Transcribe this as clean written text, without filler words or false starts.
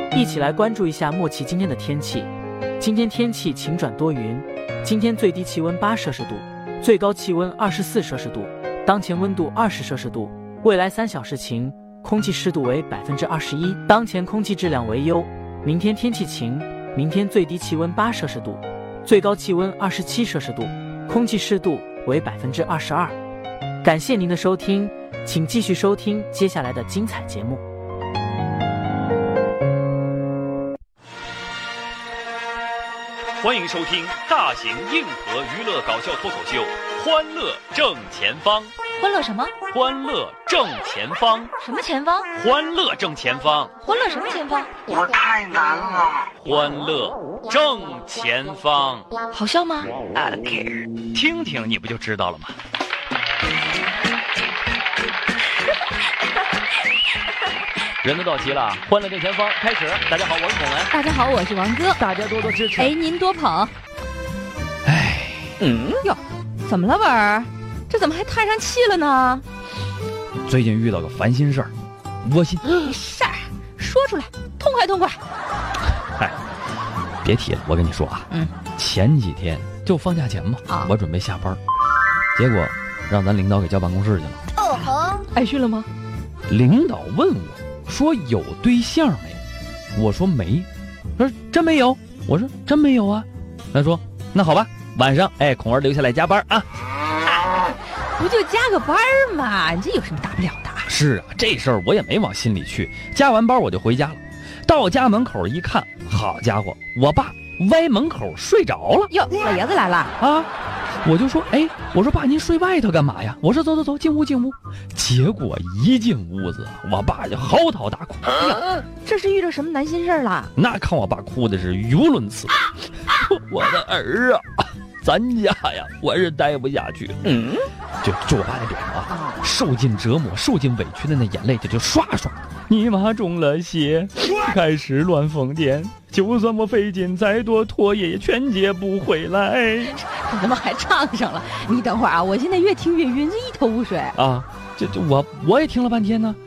一起来关注一下莫奇今天的天气。今天天气晴转多云，今天最低气温8摄氏度，最高气温24摄氏度，当前温度20摄氏度。未来3小时晴，空气湿度为21%，当前空气质量为优。明天天气晴，明天最低气温8摄氏度，最高气温27摄氏度，空气湿度为22%。感谢您的收听，请继续收听接下来的精彩节目。 欢迎收听大型硬核娱乐搞笑脱口秀《欢乐正前方》。 欢乐什么？ 欢乐正前方。 什么前方？ 欢乐正前方。 欢乐什么前方？ 我太难了。 欢乐正前方。 好笑吗？ 听听你不就知道了吗？人都到齐了，欢乐正前方开始。大家好，我是孔文。 大家好，我是王哥。 大家多多支持。 哎，您多捧。哟，怎么了，文儿？这怎么还叹上气了呢？ 最近遇到个烦心事儿，窝心。 事儿说出来，痛快痛快。 嗨，别提了，我跟你说啊，前几天就放假前嘛，我准备下班，结果让咱领导给叫办公室去了。 哦吼，挨训了吗？ 领导问我说有对象没？我说没。他说真没有？我说真没有啊。他说那好吧，晚上孔儿留下来加班啊。 不就加个班嘛，这有什么大不了的？ 是啊，这事儿我也没往心里去。加完班我就回家了，到家门口一看，好家伙，我爸歪门口睡着了。 哟，老爷子来了啊！我就说，我说爸，您睡外头干嘛呀？我说走走走，进屋进屋。结果一进屋子，我爸就嚎啕大哭。 这是遇着什么难心事儿了？ 那看我爸哭的是语无伦次。我的儿啊，咱家呀，我是待不下去。就我爸那脸啊，受尽折磨、受尽委屈的那眼泪就刷刷。你妈中了邪，开始乱疯癫，就算我费劲再多拖也全接不回来。 这怎么还唱上了？你等会儿啊，我现在越听越晕，这一头雾水啊！这我也听了半天呢。